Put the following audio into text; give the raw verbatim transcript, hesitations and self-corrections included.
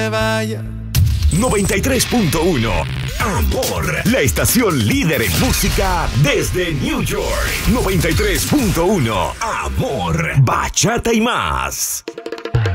vaya. noventa y tres punto uno Amor, la estación líder en música desde New York. noventa y tres punto uno Amor, bachata y más.